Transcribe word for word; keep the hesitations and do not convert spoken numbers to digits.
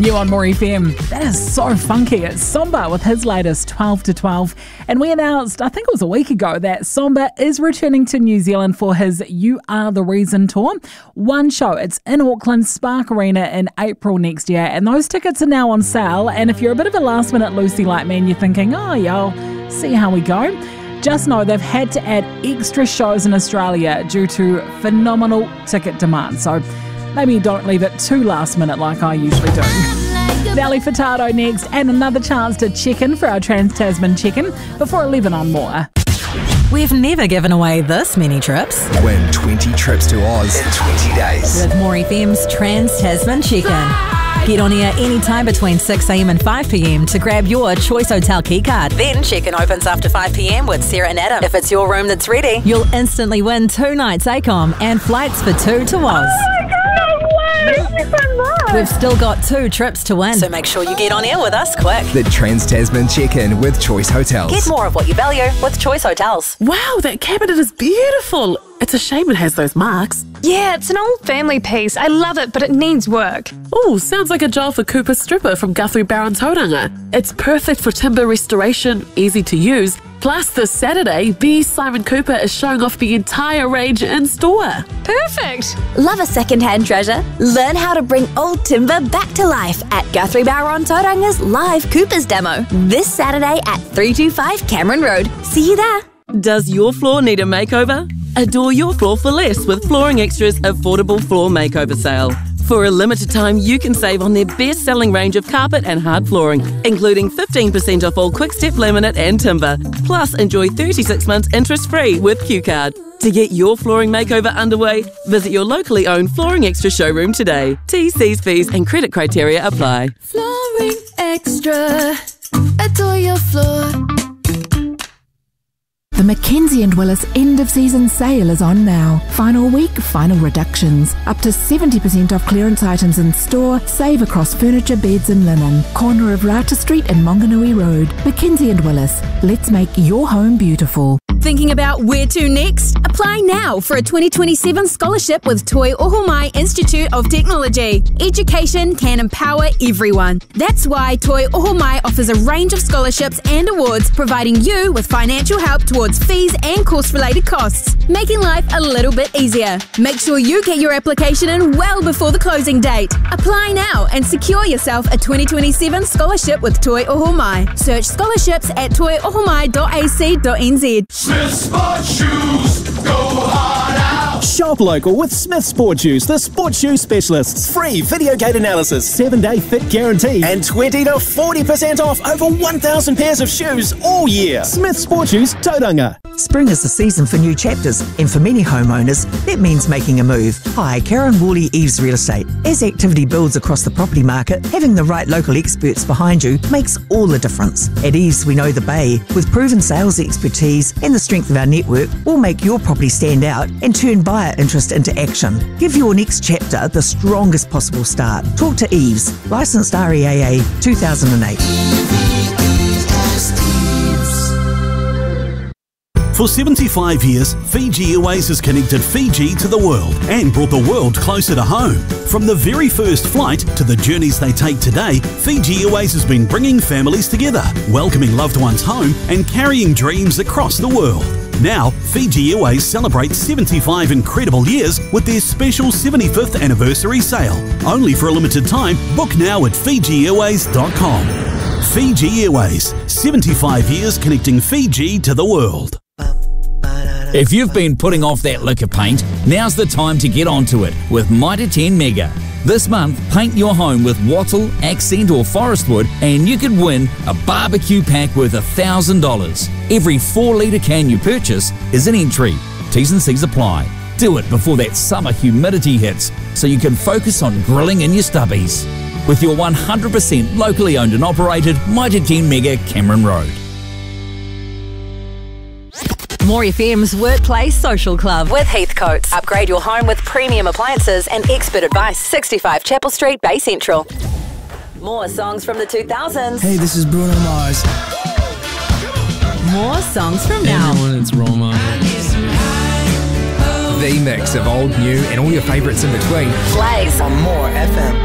New on More F M. That is so funky. It's Somba with his latest twelve to twelve. And we announced, I think it was a week ago, that Somba is returning to New Zealand for his You Are The Reason tour. One show. It's in Auckland Spark Arena in April next year. And those tickets are now on sale. And if you're a bit of a last minute Lucy like me and you're thinking, oh yeah, I'll see how we go, just know they've had to add extra shows in Australia due to phenomenal ticket demand. So maybe don't leave it too last minute like I usually do. Nelly Furtado next, and another chance to check in for our Trans-Tasman check-in before eleven on More. We've never given away this many trips. Win twenty trips to Oz in twenty days. With More F M's Trans-Tasman check-in. Get on air anytime between six a.m. and five p.m. to grab your Choice Hotel keycard. Then check-in opens after five p.m. with Sarah and Adam. If it's your room that's ready, you'll instantly win two nights ACOM and flights for two to Oz. Thank you so much. We've still got two trips to win, so make sure you get on air with us quick. The Trans-Tasman check-in with Choice Hotels. Get more of what you value with Choice Hotels. Wow, that cabinet is beautiful. It's a shame it has those marks. Yeah, it's an old family piece. I love it, but it needs work. Oh, sounds like a job for Cooper Stripper from Guthrie Barron Tauranga. It's perfect for timber restoration, easy to use. Plus, this Saturday, B. Simon Cooper is showing off the entire range in store. Perfect. Love a second-hand treasure? Learn how to bring old timber back to life at Guthrie Barron Tauranga's live Coopers demo this Saturday at three two five Cameron Road. See you there. Does your floor need a makeover? Adore your floor for less with Flooring Extra's affordable floor makeover sale. For a limited time, you can save on their best-selling range of carpet and hard flooring, including fifteen percent off all Quick-Step laminate and timber. Plus, enjoy thirty-six months interest-free with Q Card. To get your flooring makeover underway, visit your locally owned Flooring Extra showroom today. T's, C's, V's and credit criteria apply. Flooring Extra. Adore your floor. The Mackenzie and Willis end-of-season sale is on now. Final week, final reductions. Up to seventy percent off clearance items in store. Save across furniture, beds and linen. Corner of Rata Street and Monganui Road. Mackenzie and Willis. Let's make your home beautiful. Thinking about where to next? Apply now for a twenty twenty-seven scholarship with Toi Ohomai Institute of Technology. Education can empower everyone. That's why Toi Ohomai offers a range of scholarships and awards, providing you with financial help towards fees and course-related costs, making life a little bit easier. Make sure you get your application in well before the closing date. Apply now and secure yourself a twenty twenty-seven scholarship with Toi Ohomai. Search scholarships at toi ohomai dot a c dot n z. Smith Sport Shoes, go hard out. Shop local with Smith Sport Shoes, the sport shoe specialists. Free video gate analysis, seven day fit guarantee, and twenty to forty percent off over one thousand pairs of shoes all year. Smith Sport Shoes, Tauranga. Spring is the season for new chapters, and for many homeowners, that means making a move. Hi, Karen Woolley, Eves Real Estate. As activity builds across the property market, having the right local experts behind you makes all the difference. At Eves, we know the Bay. With proven sales expertise and the strength of our network, we'll make your property stand out and turn buyer interest into action. Give your next chapter the strongest possible start. Talk to Eves, licensed R E A A two thousand eight. For seventy-five years, Fiji Airways has connected Fiji to the world and brought the world closer to home. From the very first flight to the journeys they take today, Fiji Airways has been bringing families together, welcoming loved ones home and carrying dreams across the world. Now, Fiji Airways celebrates seventy-five incredible years with their special seventy-fifth anniversary sale. Only for a limited time, book now at fiji airways dot com. Fiji Airways, seventy-five years connecting Fiji to the world. If you've been putting off that liquor paint, now's the time to get onto it with Mitre ten Mega. This month, paint your home with wattle, accent or forest wood and you could win a barbecue pack worth one thousand dollars. Every four litre can you purchase is an entry. T's and C's apply. Do it before that summer humidity hits so you can focus on grilling in your stubbies. With your one hundred percent locally owned and operated Mitre ten Mega Cameron Road. More F M's Workplace Social Club with Heathcotes. Upgrade your home with premium appliances and expert advice. sixty-five Chapel Street, Bay Central. More songs from the two thousands. Hey, this is Bruno Mars. More songs from now. Everyone, it's Roma. The mix of old, new, and all your favourites in between. Plays on More F M.